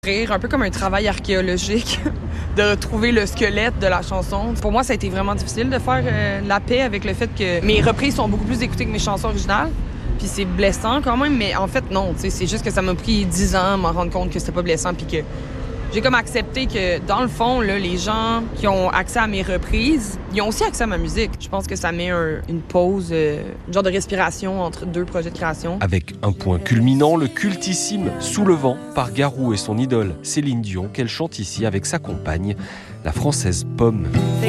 Rire, un peu comme un travail archéologique, de retrouver le squelette de la chanson. Pour moi, ça a été vraiment difficile de faire la paix avec le fait que mes reprises sont beaucoup plus écoutées que mes chansons originales. Puis c'est blessant quand même, mais en fait, non. C'est juste que ça m'a pris 10 ans à m'en rendre compte que c'était pas blessant, puis que j'ai comme accepté que, dans le fond, là, les gens qui ont accès à mes reprises, ils ont aussi accès à ma musique. Je pense que ça met une pause, une genre de respiration entre deux projets de création. Avec un point culminant, le cultissime Sous le vent par Garou et son idole Céline Dion, qu'elle chante ici avec sa compagne, la française Pomme.